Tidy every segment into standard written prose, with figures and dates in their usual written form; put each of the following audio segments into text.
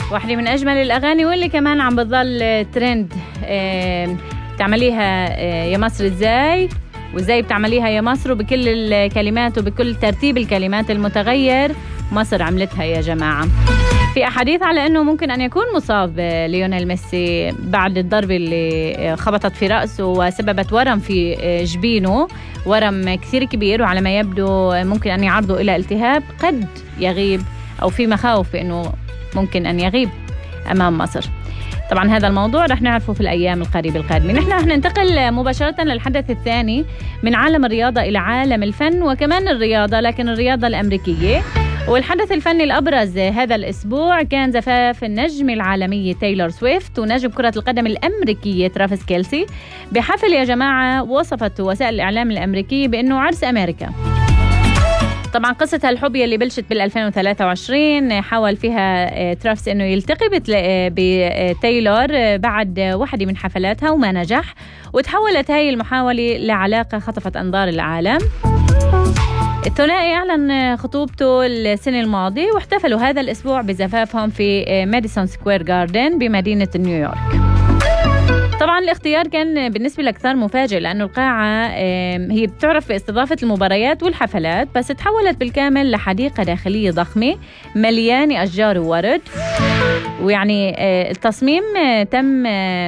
واحدة من أجمل الأغاني واللي كمان عم بتضل ترند. بتعمليها يا مصر إزاي، وإزاي بتعمليها يا مصر، وبكل الكلمات وبكل ترتيب الكلمات المتغير. مصر عملتها يا جماعة. في أحاديث على أنه ممكن أن يكون مصاب ليونيل ميسي بعد الضربة اللي خبطت في رأسه وسببت ورم في جبينه، ورم كثير كبير، وعلى ما يبدو ممكن أن يعرضه إلى التهاب قد يغيب، أو في مخاوف بأنه ممكن أن يغيب أمام مصر. طبعا هذا الموضوع رح نعرفه في الأيام القريبة القادمة. نحن رح ننتقل مباشرة للحدث الثاني من عالم الرياضة إلى عالم الفن وكمان الرياضة، لكن الرياضة الأمريكية. والحدث الفني الأبرز هذا الأسبوع كان زفاف النجم العالمية تايلور سويفت ونجم كرة القدم الأمريكية ترافيس كيلسي بحفل يا جماعة وصفت وسائل الإعلام الأمريكية بأنه عرس أمريكا. طبعا قصة هالحب اللي بلشت بال2023 حاول فيها ترافيس انه يلتقي بتايلور بعد واحدة من حفلاتها وما نجح، وتحولت هاي المحاولة لعلاقة خطفت أنظار العالم. الثنائي أعلن خطوبته السنة الماضية واحتفلوا هذا الأسبوع بزفافهم في ماديسون سكوير جاردن بمدينة نيويورك. طبعا الاختيار كان بالنسبة لكثار مفاجئ، لأنه القاعة هي بتعرف باستضافة المباريات والحفلات، بس تحولت بالكامل لحديقة داخلية ضخمة مليانة أشجار وورد. ويعني التصميم تم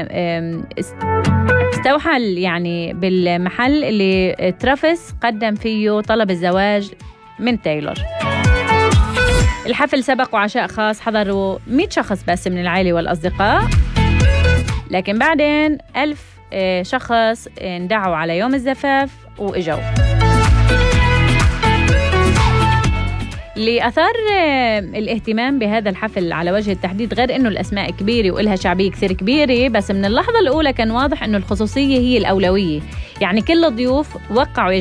استوحى يعني بالمحل اللي ترافيس قدم فيه طلب الزواج من تايلور. الحفل سبق وعشاء خاص حضروا 100 شخص بس من العائلة والأصدقاء، لكن بعدين 1000 شخص اندعوا على يوم الزفاف وإجوا. اللي أثار الاهتمام بهذا الحفل على وجه التحديد، غير أنه الأسماء كبيرة وإلها شعبية كثير كبيرة، بس من اللحظة الأولى كان واضح أنه الخصوصية هي الأولوية. يعني كل الضيوف وقعوا